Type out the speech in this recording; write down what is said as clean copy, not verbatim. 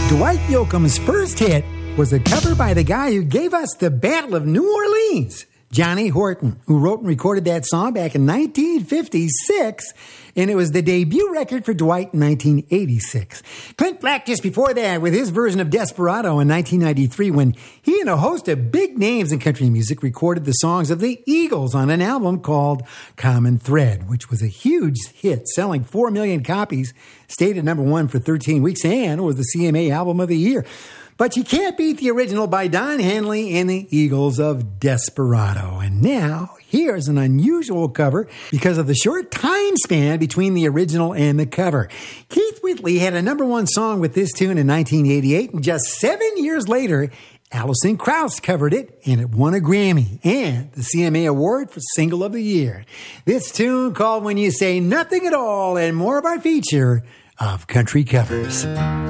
Dwight Yoakam's first hit was a cover by the guy who gave us the Battle of New Orleans, Johnny Horton, who wrote and recorded that song back in 1956, and it was the debut record for Dwight in 1986. Clint Black just before that with his version of Desperado in 1993 when he and a host of big names in country music recorded the songs of the Eagles on an album called Common Thread, which was a huge hit, selling 4 million copies, stayed at number one for 13 weeks, and was the CMA Album of the Year. But you can't beat the original by Don Henley and the Eagles of Desperado. And now, here's an unusual cover because of the short time span between the original and the cover. Keith Whitley had a number one song with this tune in 1988, and just 7 years later, Alison Krauss covered it, and it won a Grammy and the CMA Award for Single of the Year. This tune called When You Say Nothing at All, and more of our feature of country covers.